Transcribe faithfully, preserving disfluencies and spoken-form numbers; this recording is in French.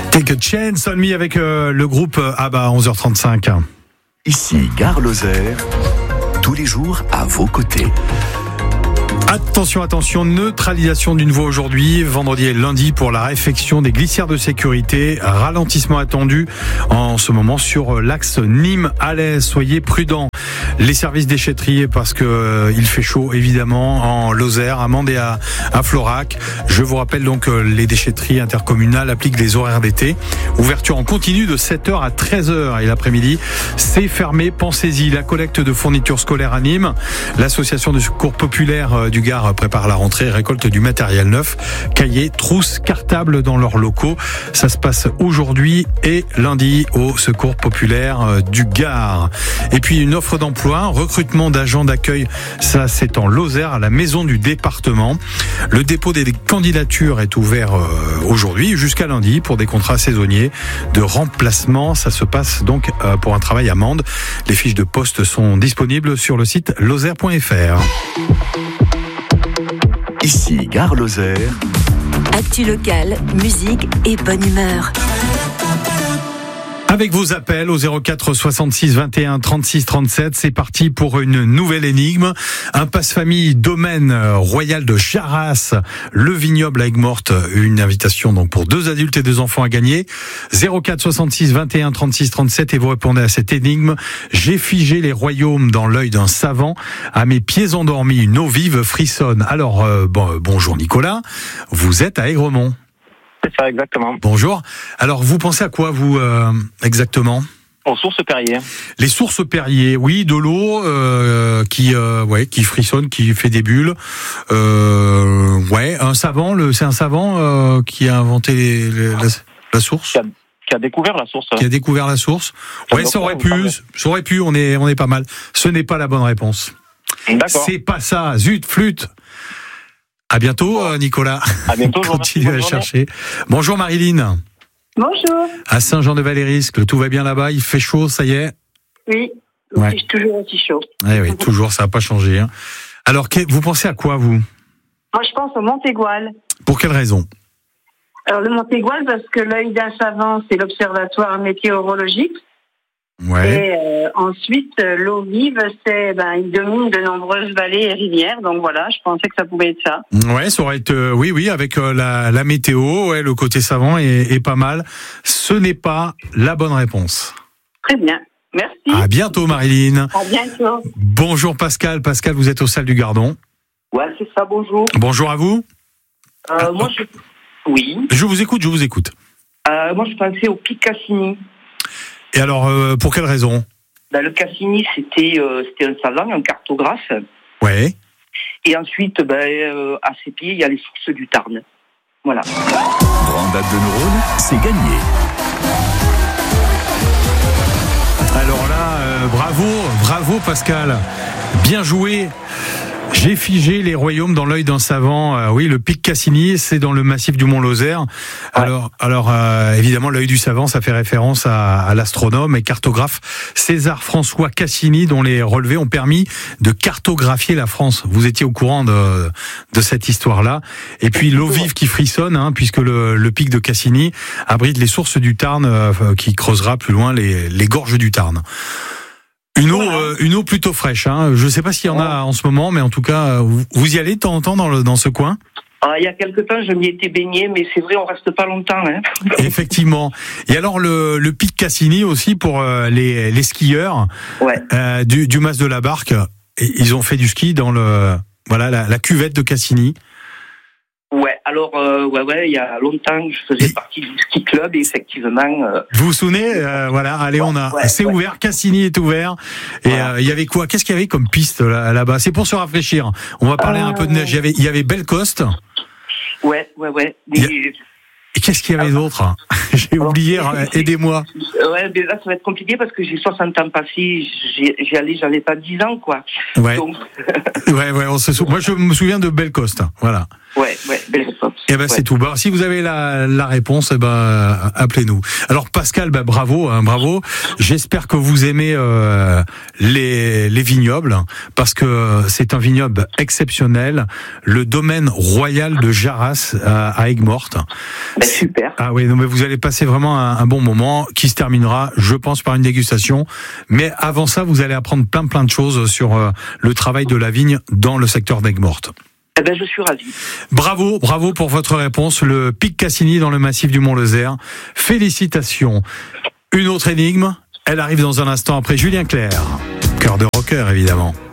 Take a chance on me avec euh, le groupe euh, ABBA à onze heures trente-cinq. Ici Gare Lozère, tous les jours à vos côtés. Attention, attention, neutralisation d'une voie aujourd'hui, vendredi et lundi pour la réfection des glissières de sécurité. Ralentissement attendu en ce moment sur l'axe Nîmes-Alès. Soyez prudents. Les services déchetterie parce que euh, il fait chaud évidemment en Lozère, à Mende et à, à Florac. Je vous rappelle donc que les déchetteries intercommunales appliquent les horaires d'été. Ouverture en continu de sept heures à treize heures et l'après-midi, c'est fermé. Pensez-y, la collecte de fournitures scolaires à Nîmes. L'association de secours populaire du Gard prépare la rentrée et récolte du matériel neuf, cahiers, trousses, cartables dans leurs locaux. Ça se passe aujourd'hui et lundi au secours populaire du Gard. Et puis une offre d'emploi, recrutement d'agents d'accueil, ça c'est en Lozère à la maison du département. Le dépôt des candidatures est ouvert aujourd'hui jusqu'à lundi pour des contrats saisonniers de remplacement. Ça se passe donc pour un travail à Mende. Les fiches de poste sont disponibles sur le site lozère point f r. Ici Gare Lozère. Actu locale, musique et bonne humeur. Avec vos appels au zéro quatre soixante-six vingt et un trente-six trente-sept, c'est parti pour une nouvelle énigme. Un passe-famille domaine royal de Jarras, le vignoble à Aigues-Mortes. Une invitation donc pour deux adultes et deux enfants à gagner. zéro quatre soixante-six vingt et un trente-six trente-sept et vous répondez à cette énigme. J'ai figé les royaumes dans l'œil d'un savant. À mes pieds endormis, une eau vive frissonne. Alors, euh, bon, bonjour Nicolas, vous êtes à Aigremont. C'est ça, exactement. Bonjour. Alors, vous pensez à quoi, vous, euh, exactement ? Aux sources Perrier. Les sources Perrier, oui, de l'eau euh, qui, euh, ouais, qui frissonne, qui fait des bulles. Euh, ouais, un savant, le, c'est un savant euh, qui a inventé les, les, la, la source. Qui a, qui a découvert la source. Qui a découvert la source. Ouais, ça aurait pu, ça aurait pu. On est, on est pas mal. Ce n'est pas la bonne réponse. D'accord. C'est pas ça. Zut, flûte. À bientôt, Nicolas. À bientôt. Continue à chercher. Bonjour Marilyn. Bonjour. À Saint-Jean-de-Valérisque, tout va bien là-bas, il fait chaud, ça y est ? Oui, ouais. C'est toujours aussi chaud. Oui, oui, toujours, ça n'a pas changé. Hein. Alors, vous pensez à quoi, vous ? Moi, je pense au Montégoal. Pour quelle raison ? Alors, le Montégoal, parce que l'œil d'un savant, c'est l'observatoire météorologique. Ouais. Et euh, ensuite, l'eau vive, c'est, ben, il domine de nombreuses vallées et rivières. Donc voilà, je pensais que ça pouvait être ça. Ouais, ça aurait été, euh, oui, oui, avec euh, la, la météo, ouais, le côté savant est, est pas mal. Ce n'est pas la bonne réponse. Très bien. Merci. À bientôt, Marilyn. À bientôt. Bonjour, Pascal. Pascal, vous êtes au Salle du Gardon. Ouais, c'est ça, bonjour. Bonjour à vous. Euh, ah, moi, je... Oui. Je vous écoute, je vous écoute. Euh, moi, je pensais au Pic Cassini. Et alors, euh, pour quelle raison ? Ben, le Cassini, c'était, euh, c'était un savant, un cartographe. Ouais. Et ensuite, ben, euh, à ses pieds, il y a les sources du Tarn. Voilà. Grande date de neurones, c'est gagné. Alors là, euh, bravo, bravo Pascal. Bien joué. J'ai figé les royaumes dans l'œil d'un savant. Euh, oui, le Pic Cassini, c'est dans le massif du Mont-Lozère. Ouais. Alors, alors euh, évidemment, l'œil du savant, ça fait référence à, à l'astronome et cartographe César-François Cassini, dont les relevés ont permis de cartographier la France. Vous étiez au courant de, de cette histoire-là. Et puis l'eau vive qui frissonne, hein, puisque le, le pic de Cassini abrite les sources du Tarn, euh, qui creusera plus loin les, les gorges du Tarn. Une eau, euh, une eau plutôt fraîche. Hein. Je ne sais pas s'il y en a en ce moment, mais en tout cas, vous, vous y allez de temps en temps dans, le, dans ce coin ? Ah, il y a quelque temps, je m'y étais baigné, mais c'est vrai, on reste pas longtemps. Hein. Effectivement. Et alors, le, le Pic Cassini aussi pour euh, les, les skieurs ouais. euh, du, du Mas de la Barque. Et ils ont fait du ski dans le, voilà, la, la cuvette de Cassini. Ouais, alors, euh, ouais, ouais, il y a longtemps, je faisais partie du ski club, et effectivement. Euh... Vous vous souvenez, euh, voilà, allez, ouais, on a, ouais, c'est ouais. ouvert, Cassini est ouvert. Et il voilà. euh, y avait quoi ? Qu'est-ce qu'il y avait comme piste là, là-bas ? C'est pour se rafraîchir. On va parler euh... un peu de neige. Il y avait, il y avait Bellecoste. Ouais, ouais, ouais. Mais... A... Et qu'est-ce qu'il y avait d'autre ? J'ai alors, oublié, aidez-moi. Ouais, mais là, ça va être compliqué parce que j'ai soixante ans passés, j'ai, j'ai allé, j'avais pas dix ans, quoi. Ouais. Donc... ouais, ouais, on se sou... Moi, je me souviens de Bellecoste, voilà. Ouais, ouais, Bellecoste. Et ben, ouais. c'est tout. Bah, si vous avez la, la réponse, eh ben, appelez-nous. Alors, Pascal, bah, bravo, hein, bravo. J'espère que vous aimez, euh, les, les vignobles, parce que c'est un vignoble exceptionnel. Le domaine royal de Jarras, à, à Aigues-Mortes. Ben, super. Ah oui, non, mais vous allez passer vraiment un, un bon moment qui se terminera, je pense, par une dégustation. Mais avant ça, vous allez apprendre plein plein de choses sur euh, le travail de la vigne dans le secteur d'Aigues-Mortes. Eh ben, je suis ravi. Bravo, bravo pour votre réponse. Le Pic Cassini dans le massif du Mont-Lozère. Félicitations. Une autre énigme, elle arrive dans un instant après Julien Clerc. Cœur de rocker, évidemment.